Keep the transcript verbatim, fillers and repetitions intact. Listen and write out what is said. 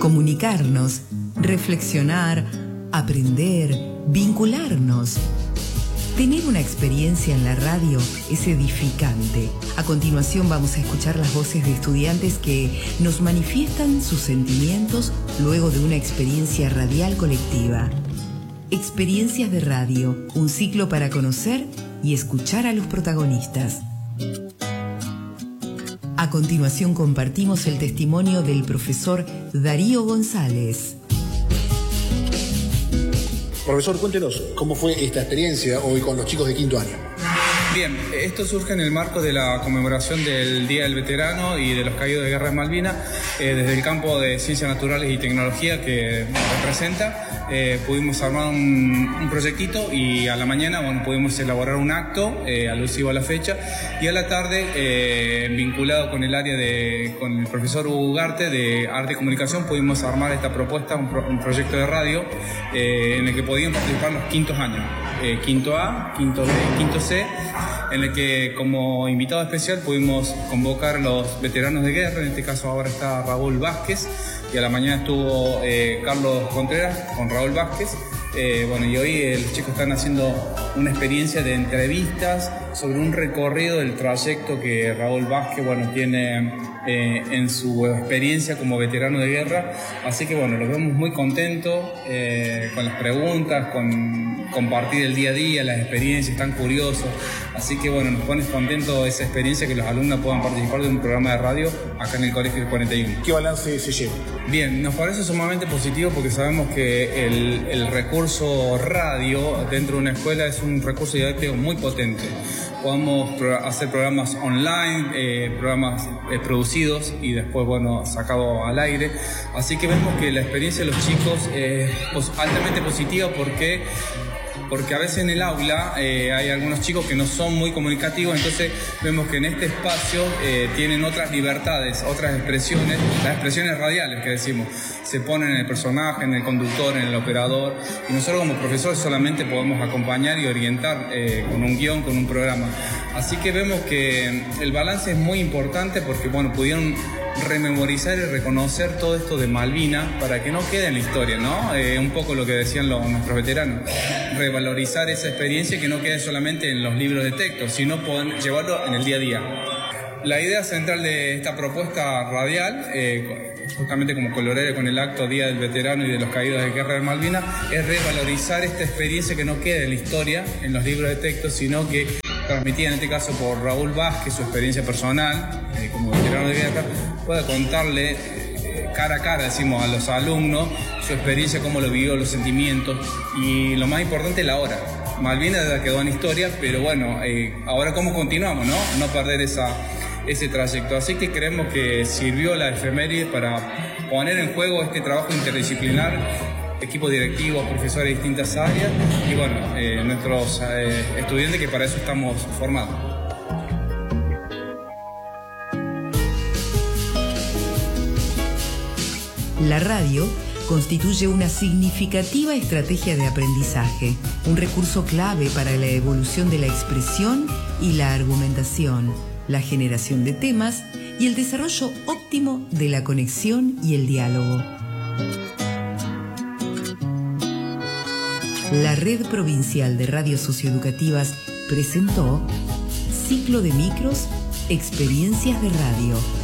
comunicarnos, reflexionar, aprender, vincularnos. Tener una experiencia en la radio es edificante. A continuación vamos a escuchar las voces de estudiantes que nos manifiestan sus sentimientos luego de una experiencia radial colectiva. Experiencias de radio, un ciclo para conocer y escuchar a los protagonistas. A continuación compartimos el testimonio del profesor Darío González. Profesor, cuéntenos, ¿cómo fue esta experiencia hoy con los chicos de quinto año? Bien, esto surge en el marco de la conmemoración del Día del Veterano y de los Caídos de Guerra de Malvinas, eh, desde el campo de Ciencias Naturales y Tecnología que representa, eh, pudimos armar un, un proyectito y a la mañana, bueno, pudimos elaborar un acto eh, alusivo a la fecha y a la tarde, eh, vinculado con el área de, con el profesor Hugo Ugarte de Arte y Comunicación, pudimos armar esta propuesta, un, pro, un proyecto de radio eh, en el que podían participar los quintos años. Eh, quinto A, quinto B, quinto C, en el que como invitado especial pudimos convocar a los veteranos de guerra. En este caso ahora está Raúl Vázquez y a la mañana estuvo eh, Carlos Contreras con Raúl Vázquez. Eh, bueno, y hoy eh, los chicos están haciendo una experiencia de entrevistas sobre un recorrido del trayecto que Raúl Vázquez, bueno, tiene eh, en su experiencia como veterano de guerra. Así que bueno, los vemos muy contentos eh, con las preguntas, con compartir el día a día, las experiencias, están curiosos. Así que bueno, nos pone contentos esa experiencia que los alumnos puedan participar de un programa de radio acá en el Colegio del cuarenta y uno. ¿Qué balance se lleva? Bien, nos parece sumamente positivo porque sabemos que el, el recurso radio dentro de una escuela es un recurso didáctico muy potente. Podemos hacer programas online, eh, programas eh, producidos y después, bueno, sacados al aire. Así que vemos que la experiencia de los chicos es pues, altamente positiva porque... porque a veces en el aula eh, hay algunos chicos que no son muy comunicativos, entonces vemos que en este espacio eh, tienen otras libertades, otras expresiones, las expresiones radiales que decimos, se ponen en el personaje, en el conductor, en el operador, y nosotros como profesores solamente podemos acompañar y orientar eh, con un guión, con un programa. Así que vemos que el balance es muy importante porque, bueno, pudieron rememorizar y reconocer todo esto de Malvinas para que no quede en la historia, ¿no? Eh, un poco lo que decían los, nuestros veteranos, revalorizar esa experiencia y que no quede solamente en los libros de texto, sino poder llevarlo en el día a día. La idea central de esta propuesta radial, eh, justamente como colorero con el acto Día del Veterano y de los Caídos de Guerra de Malvinas, es revalorizar esta experiencia que no quede en la historia, en los libros de texto, sino que transmitida en este caso por Raúl Vázquez, su experiencia personal eh, como veterano de guerra, pueda contarle eh, cara a cara, decimos, a los alumnos su experiencia, cómo lo vivió, los sentimientos y lo más importante, la hora. Malvinas ya quedó en historia, pero bueno, eh, ahora cómo continuamos, ¿no? No perder esa, ese trayecto. Así que creemos que sirvió la efeméride para poner en juego este trabajo interdisciplinar, equipos directivos, profesores de distintas áreas y bueno, eh, nuestros eh, estudiantes que para eso estamos formados. La radio constituye una significativa estrategia de aprendizaje, un recurso clave para la evolución de la expresión y la argumentación, la generación de temas y el desarrollo óptimo de la conexión y el diálogo. La Red Provincial de Radios Socioeducativas presentó Ciclo de Micros, Experiencias de Radio.